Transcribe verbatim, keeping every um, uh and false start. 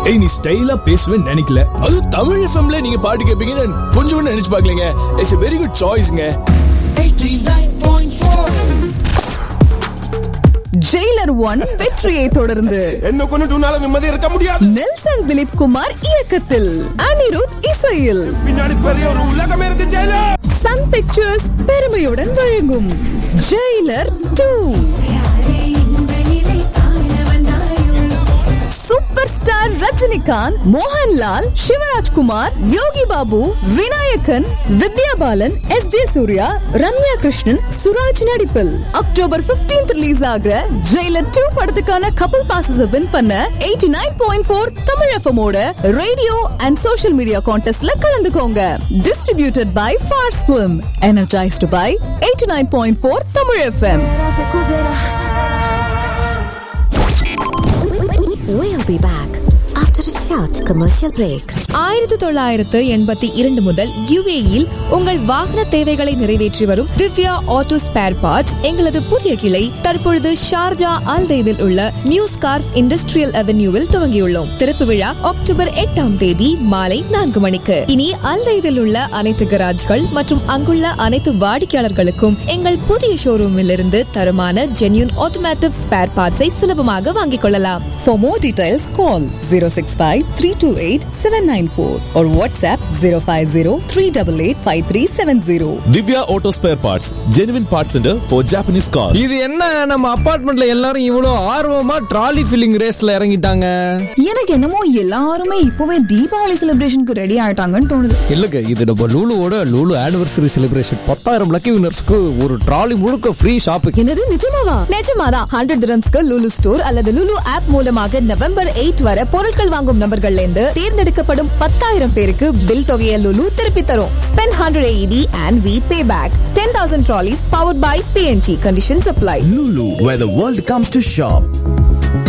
ஏய் நீ ஸ்டைலா பேசுவேன்னு நினைக்கல. அது தமிழ் எஃப்எம்ல நீங்க பாட்டு கேட்பீங்கன்னு கொஞ்சம் கூட நினைச்சு பார்க்கலங்க. It's a very good choiceங்க. eighty-nine point four Jailer one வெற்றியை தொடர்ந்து என்ன கொண்டு உன்னால நிம்மதி இருக்க முடியாது. நெல்சன் திலீப் குமார் இயக்கத்தில் அனிருத் இசையில் பின்னாடி பெரிய ஒரு உலகமே இருக்கு ஜெயிலர். சன் பிக்சர்ஸ் பெருமையுடன் வழங்கும் Jailer two. Super star Rajinikanth, Mohanlal, Shivarajkumar, Yogi Babu, Vinayagan, Vidya Balan, S J Surya, Ramya Krishnan, Suraj நடிப்பில் அக்டோபர் பதினைந்து ரிலீஸ் ஆகிற ஜெயிலர் டூ படத்துக்கான கப்பல் பாசஸ் வின் பண்ண eighty-nine point four Tamil FM ஓட ரேடியோ அண்ட் சோஷியல் மீடியா கான்டெஸ்ட்ல கலந்துக்கோங்க. Distributed by Phars film, energised by eighty-nine point four Tamil FM. We'll be back after a short commercial break. ஆயிரத்து தொள்ளாயிரத்து எண்பத்தி இரண்டு முதல் யுஏஇல் உங்கள் வாகன தேவைகளை நிறைவேற்றி வரும் திவ்யா ஆட்டோ ஸ்பேர் பார்ட்ஸ் எங்களது புதிய கிளை தற்பொழுது ஷார்ஜா அல்தெய்தில் உள்ள நியூ ஸ்கார்ப் இண்டஸ்ட்ரியல் அவென்யூவில் துவங்கியுள்ளோம். திறப்பு விழா அக்டோபர் எட்டாம் தேதி மாலை நான்கு மணிக்கு. இனி அல்தெய்தில் உள்ள அனைத்து கராஜ்கள் மற்றும் அங்குள்ள அனைத்து வாடிக்கையாளர்களுக்கும் எங்கள் புதிய ஷோரூமில் இருந்து தரமான ஜென்யூன் ஆட்டோமேட்டிவ் ஸ்பேர் பார்ட்ஸை சுலபமாக வாங்கிக் கொள்ளலாம். For more details, call zero six five three two eight seven nine four or WhatsApp zero five zero three eight eight five three seven zero. Divya Auto Spare Parts, genuine parts center for Japanese cars. இது என்ன நம்ம அபார்ட்மெண்ட்ல எல்லாரும் இவ்வளவு ஆர்வமா trolley filling ரேஸ்ல இறங்கிட்டாங்க? எனக்கு என்னமோ எல்லாருமே இப்பவே தீபாவளி செலிப்ரேஷனுக்கு ரெடி ஆயிட்டாங்கன்னு தோணுது. இல்லங்க, இது நம்ம லூலுவோட லூலு ஆனிவர்சரி செலிப்ரேஷன். பத்தாயிரம் லக்கி வினர்ஸ்க்கு ஒரு ட்ராலி முழுக்க ஃப்ரீ ஷாப்பிங். என்னது நிஜமாவா? நிஜமாதான். ஹண்ட்ரட் திரம்ஸ்க்கு லுலு ஸ்டோர் அல்லது லுலு ஆப் மூலமாக நவம்பர் எட்டு வரை பொருட்கள் வாங்கும் நபர்கள்ல இருந்து தேர்ந்தெடுக்கப்படும் பத்தாயிரம் பேருக்கு பில் தொகையை லுலு திருப்பி தரும். Spend one hundred eighty and we pay back. ten thousand trolleys powered by P N G. Conditions apply. Lulu, where the world comes to shop.